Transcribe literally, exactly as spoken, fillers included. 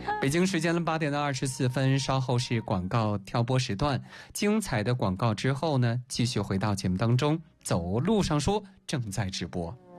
北京时间的八点的二十四分，稍后是广告挑播时段。精彩的广告之后呢，继续回到节目当中。走路上说正在直播。